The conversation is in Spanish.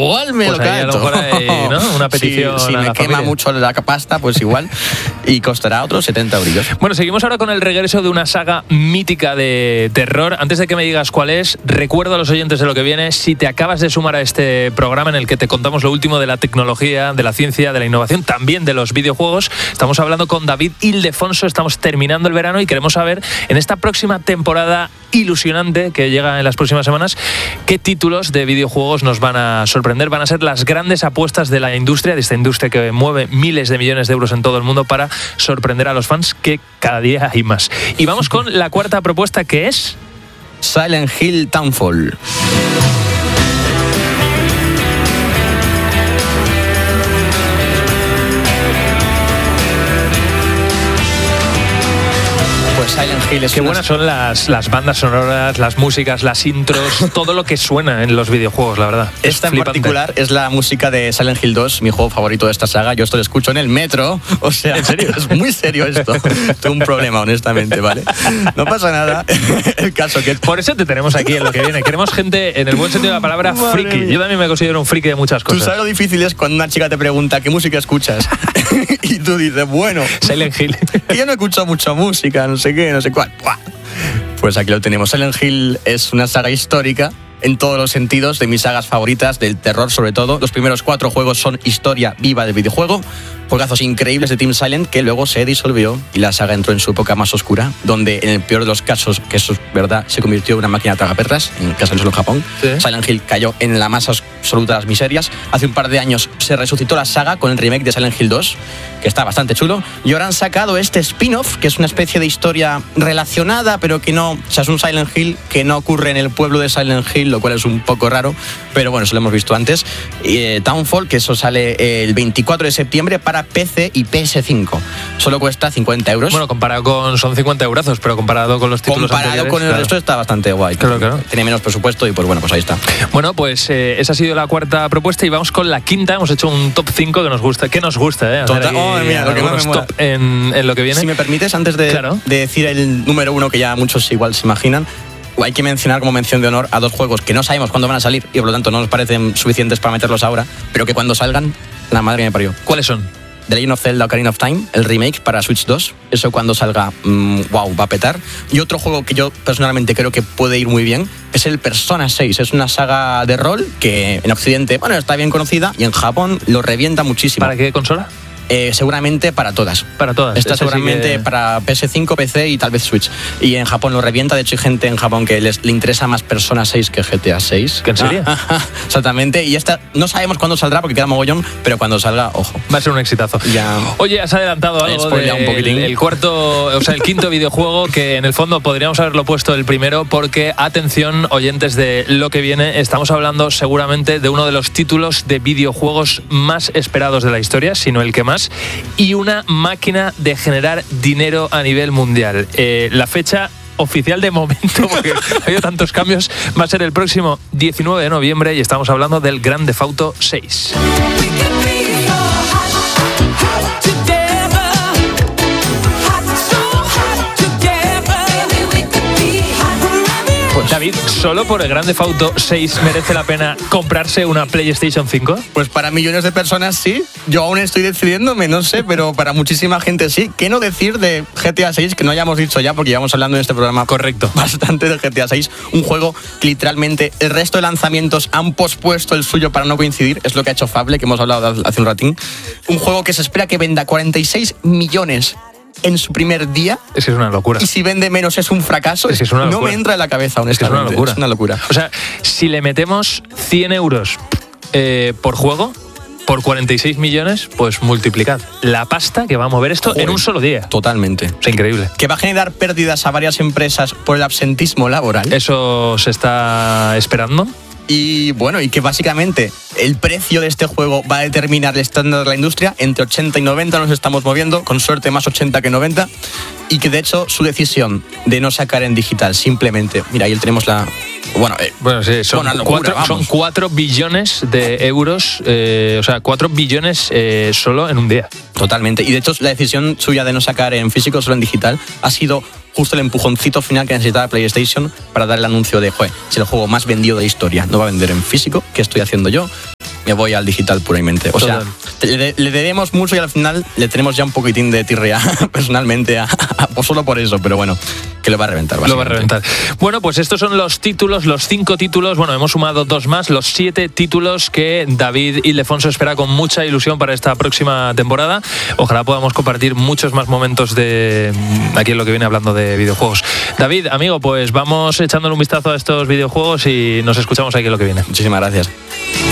igual me pues lo ahí a lo cato. mejor hay, ¿no? Una petición. Si a me la quema familia. mucho la pasta, pues igual. Y costará otros 70 euros. Bueno, seguimos ahora con el regreso de una saga mítica de terror. Antes de que me digas cuál es, recuerdo a los oyentes de Lo que viene, si te acabas de sumar a este programa en el que te contamos lo último de la tecnología, de la ciencia, de la innovación, también de los videojuegos, estamos hablando con David Ildefonso, estamos terminando el verano y queremos saber, en esta próxima temporada ilusionante que llega en las próximas semanas, qué títulos de videojuegos nos van a sorprender, van a ser las grandes apuestas de la industria, de esta industria que mueve miles de millones de euros en todo el mundo para sorprender a los fans, que cada día hay más. Y vamos con la cuarta propuesta, que es Silent Hill Townfall. Silent Hill es qué buenas son las bandas sonoras, las músicas, las intros, todo lo que suena en los videojuegos, la verdad. Esta en particular es la música de Silent Hill 2, mi juego favorito de esta saga. Yo esto lo escucho en el metro. O sea, ¿en serio? Es muy serio esto. Tengo un problema, honestamente, ¿vale? No pasa nada. El caso que... Por eso te tenemos aquí en Lo que viene. Queremos gente, en el buen sentido de la palabra, friki. Yo también me considero un friki de muchas cosas. Tú sabes lo difícil es cuando una chica te pregunta ¿qué música escuchas? Y tú dices, bueno, Silent Hill. Que yo no escucho mucha música, no sé qué, no sé cuál. ¡Buah! Pues aquí lo tenemos. Silent Hill es una saga histórica en todos los sentidos, de mis sagas favoritas, del terror sobre todo. Los primeros 4 juegos son historia viva del videojuego, juegazos increíbles de Team Silent que luego se disolvió y la saga entró en su época más oscura, donde en el peor de los casos, que eso es verdad, se convirtió en una máquina tragaperras, en el caso de Japón. Sí. Silent Hill cayó en la más absoluta de las miserias. Hace un par de años se resucitó la saga con el remake de Silent Hill 2, que está bastante chulo, y ahora han sacado este spin-off, que es una especie de historia relacionada, pero que no, o sea, es un Silent Hill que no ocurre en el pueblo de Silent Hill, lo cual es un poco raro, pero bueno, eso lo hemos visto antes. Townfall, que eso sale el 24 de septiembre para PC y PS5. Solo cuesta 50 euros. Bueno, comparado con... son 50 eurazos, pero comparado con los títulos comparado anteriores, con el claro. resto está bastante guay. Claro. Tiene menos presupuesto y pues bueno, pues ahí está. Bueno, pues esa ha sido la cuarta propuesta y vamos con la quinta. Hemos hecho un top 5 que nos gusta. ¿Qué nos gusta? Total, mira, lo que más me mola. Top en Lo que viene. Si me permites, antes de decir el número 1, que ya muchos igual se imaginan, hay que mencionar como mención de honor a 2 juegos que no sabemos cuándo van a salir y por lo tanto no nos parecen suficientes para meterlos ahora, pero que cuando salgan, la madre me parió. ¿Cuáles son? The Legend of Zelda Ocarina of Time, el remake para Switch 2. Eso cuando salga, wow, va a petar. Y otro juego que yo personalmente creo que puede ir muy bien es el Persona 6. Es una saga de rol que en Occidente, bueno, está bien conocida y en Japón lo revienta muchísimo. ¿Para qué consola? Seguramente para todas. Para todas. Está seguramente para PS5, PC y tal vez Switch. Y en Japón lo revienta. De hecho, hay gente en Japón que le interesa más Persona 6 que GTA 6. ¿En serio? Exactamente. Y esta no sabemos cuándo saldrá porque queda mogollón, pero cuando salga, ojo. Va a ser un exitazo. Ya. Oye, has adelantado algo un poquitín. el cuarto, o sea, el quinto videojuego, que en el fondo podríamos haberlo puesto el primero, porque, atención, oyentes de Lo que viene, estamos hablando seguramente de uno de los títulos de videojuegos más esperados de la historia, sino el que más, y una máquina de generar dinero a nivel mundial. La fecha oficial de momento, porque ha habido tantos cambios, va a ser el próximo 19 de noviembre y estamos hablando del Grand Theft Auto 6. David, ¿solo por el Grand Theft Auto 6 merece la pena comprarse una PlayStation 5? Pues para millones de personas sí. Yo aún estoy decidiéndome, no sé, pero para muchísima gente sí. ¿Qué no decir de GTA 6, que no hayamos dicho ya, porque llevamos hablando en este programa correcto bastante de GTA 6? Un juego que literalmente el resto de lanzamientos han pospuesto el suyo para no coincidir. Es lo que ha hecho Fable, que hemos hablado hace un ratín. Un juego que se espera que venda 46 millones en su primer día. Es que es una locura. Y si vende menos es un fracaso. Es que es una locura. No me entra en la cabeza, honestamente. Es que es una locura. Es una locura. O sea, si le metemos 100 euros por juego, por 46 millones, pues multiplicad la pasta que va a mover esto en un solo día. Totalmente. Es increíble. Que va a generar pérdidas a varias empresas por el absentismo laboral. Eso se está esperando. Y bueno, y que básicamente el precio de este juego va a determinar el estándar de la industria. Entre 80 y 90 nos estamos moviendo, con suerte más 80 que 90. Y que de hecho su decisión de no sacar en digital, simplemente, mira, ahí tenemos la... Bueno, sí, son 4 billones de euros, o sea, 4 billones solo en un día. Totalmente. Y de hecho la decisión suya de no sacar en físico, solo en digital, ha sido justo el empujoncito final que necesitaba PlayStation para dar el anuncio de, si el juego más vendido de la historia no va a vender en físico, ¿qué estoy haciendo yo? me voy al digital puramente. O sea, le debemos mucho y al final le tenemos ya un poquitín de tirria personalmente, pues solo por eso, pero bueno, que lo va a reventar. Lo va a reventar. Bueno, pues estos son los títulos, los 5 títulos, bueno, hemos sumado 2 más, los 7 títulos que David Ildefonso espera con mucha ilusión para esta próxima temporada. Ojalá podamos compartir muchos más momentos de aquí en lo que viene hablando de videojuegos. David, amigo, pues vamos echándole un vistazo a estos videojuegos y nos escuchamos aquí en lo que viene. Muchísimas gracias.